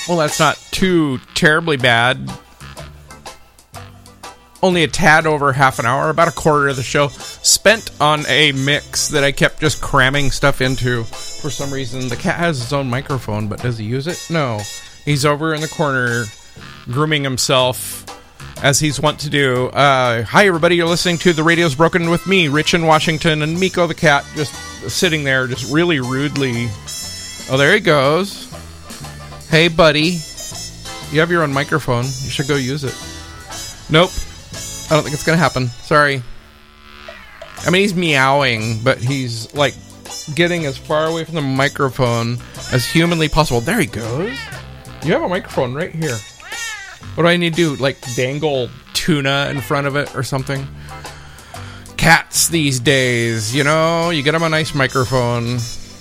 Well, that's not too terribly bad. Only a tad over half an hour, about a quarter of the show, spent on a mix that I kept just cramming stuff into. For some reason, the cat has his own microphone, but does he use it? No. He's over in the corner, grooming himself, as he's wont to do. Hi, everybody. You're listening to The Radio's Broken with me, Rich in Washington, and Miko the cat just sitting there, just really rudely. Oh, there he goes. Hey, buddy. You have your own microphone. You should go use it. Nope. I don't think it's going to happen. Sorry. I mean, he's meowing, but he's, like, getting as far away from the microphone as humanly possible. There he goes. You have a microphone right here. What do I need to do? Like, dangle tuna in front of it or something? Cats these days, you know? You get them a nice microphone.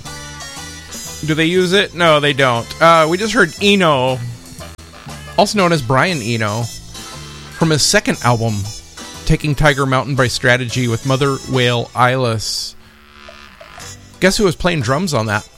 Do they use it? No, they don't. We just heard Eno, also known as Brian Eno, from his second album, Taking Tiger Mountain by Strategy with Mother Whale Eyeless. Guess who was playing drums on that?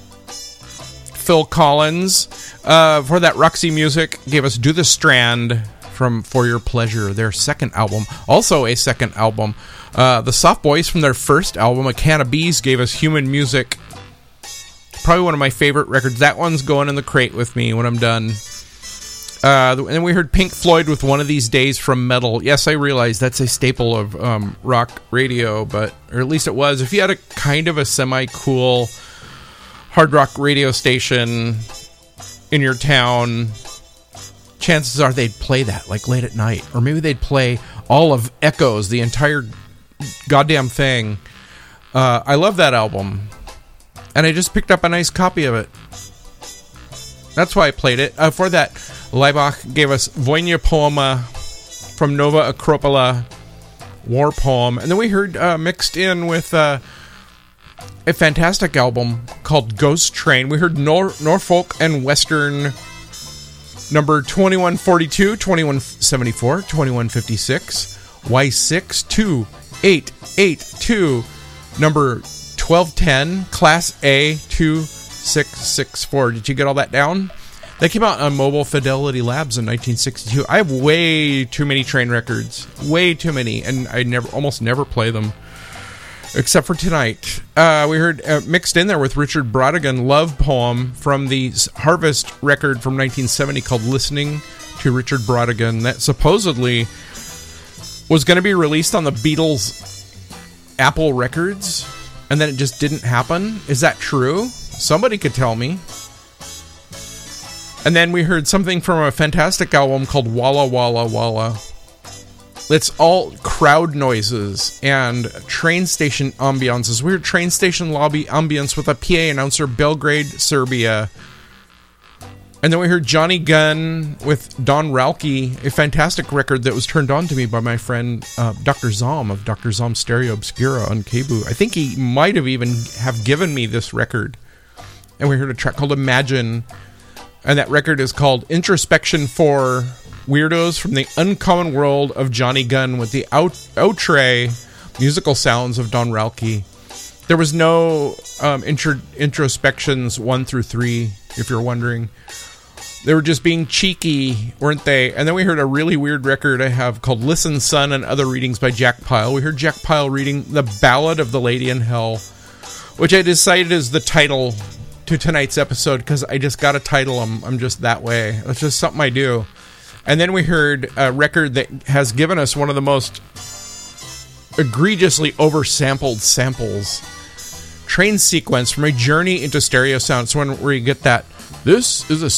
Phil Collins. For that, Roxy Music gave us Do the Strand from For Your Pleasure, their second album. Also a second album. The Soft Boys from their first album, A Can of Bees, gave us Human Music. Probably one of my favorite records. That one's going in the crate with me when I'm done. And then we heard Pink Floyd with One of These Days from Metal. Yes, I realize that's a staple of rock radio, or at least it was. If you had a kind of a semi-cool hard rock radio station in your town, chances are they'd play that, like, late at night. Or maybe they'd play all of Echoes, the entire goddamn thing. I love that album. And I just picked up a nice copy of it. That's why I played it. For that, Leibach gave us Vojna Poema from Nova Acropola, War Poem. And then we heard mixed in with a fantastic album called Ghost Train. We heard Norfolk and Western number 2142, 2174, 2156, Y62882, number 1210, Class A 2664. Did you get all that down? They came out on Mobile Fidelity Labs in 1962. I have way too many Train records. Way too many. And I almost never play them. Except for tonight. We heard mixed in there with Richard Brodigan, Love Poem from the Harvest record from 1970 called Listening to Richard Brodigan. That supposedly was going to be released on the Beatles' Apple Records. And then it just didn't happen. Is that true? Somebody could tell me. And then we heard something from a fantastic album called Walla Walla Walla. It's all crowd noises and train station ambiances. We heard train station lobby ambience with a PA announcer, Belgrade, Serbia. And then we heard Johnny Gunn with Don Ralke, a fantastic record that was turned on to me by my friend Dr. Zom of Dr. Zom Stereo Obscura on KBOO. I think he might have even have given me this record. And we heard a track called Imagine. And that record is called Introspection for Weirdos from the Uncommon World of Johnny Gunn with the outre musical sounds of Don Ralke. There was no introspections 1 through 3, if you're wondering. They were just being cheeky, weren't they? And then we heard a really weird record I have called Listen, Son, and Other Readings by Jack Pyle. We heard Jack Pyle reading The Ballad of the Lady in Hell, which I decided is the title to tonight's episode because I just got to title them. I'm just that way. It's just something I do. And then we heard a record that has given us one of the most egregiously oversampled samples. Train Sequence from A Journey into Stereo Sound. So where you get that, this is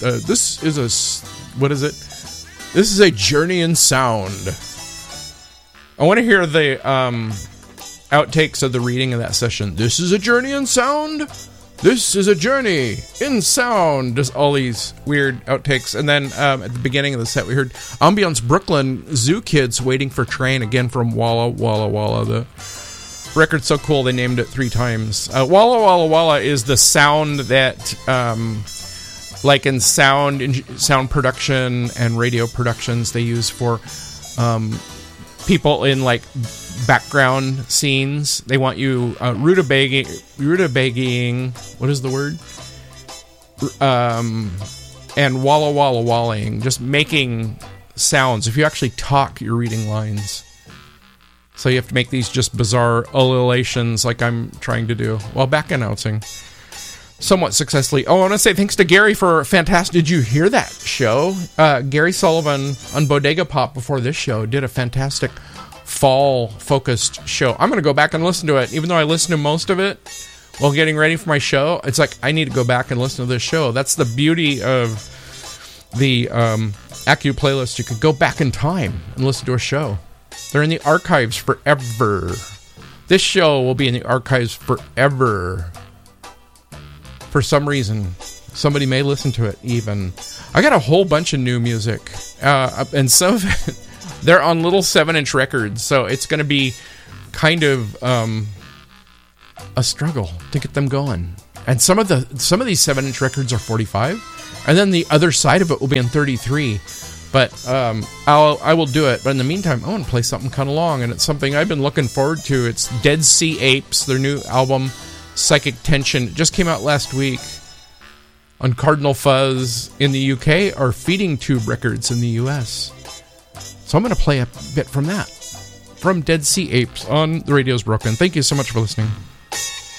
a journey in sound. I want to hear the outtakes of the reading of that session. This is a journey in sound. This is a journey in sound. Just all these weird outtakes. And then at the beginning of the set, we heard Ambiance Brooklyn, Zoo Kids Waiting for Train, again from Walla Walla Walla. The record's so cool they named it 3 times. Walla Walla Walla is the sound that, like in sound production and radio productions, they use for people in like background scenes. They want you rutabagging. What is the word? and walla walla walling, just making sounds. If you actually talk, you're reading lines. So you have to make these just bizarre ululations like I'm trying to do while back announcing. Somewhat successfully. Oh, I want to say thanks to Gary for fantastic... Did you hear that show? Gary Sullivan on Bodega Pop before this show did a fantastic fall-focused show. I'm going to go back and listen to it. Even though I listened to most of it while getting ready for my show, it's like I need to go back and listen to this show. That's the beauty of the Accu playlist. You could go back in time and listen to a show. They're in the archives forever. This show will be in the archives forever. For some reason, somebody may listen to it even. I got a whole bunch of new music. And some of it, they're on little 7-inch records. So it's going to be kind of a struggle to get them going. And some of these 7-inch records are 45. And then the other side of it will be on 33. But I will do it. But in the meantime, I want to play something kind of long. And it's something I've been looking forward to. It's Dead Sea Apes, their new album, Psychic Tension. It just came out last week on Cardinal Fuzz in the UK or Feeding Tube Records in the US. So I'm going to play a bit from that. From Dead Sea Apes on The Radio's Broken. Thank you so much for listening.